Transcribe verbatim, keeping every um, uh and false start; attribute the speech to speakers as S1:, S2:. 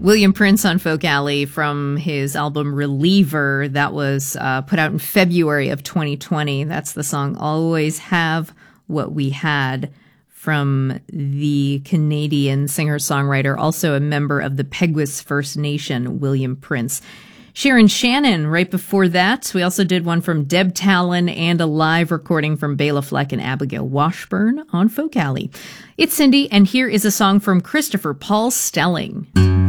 S1: William Prince on Folk Alley from his album Reliever that was uh, put out in February of twenty twenty. That's the song Always Have What We Had from the Canadian singer-songwriter, also a member of the Peguis First Nation, William Prince. Sharon Shannon right before that. We also did one from Deb Talon and a live recording from Bela Fleck and Abigail Washburn on Folk Alley. It's Cindy, and here is a song from Christopher Paul Stelling.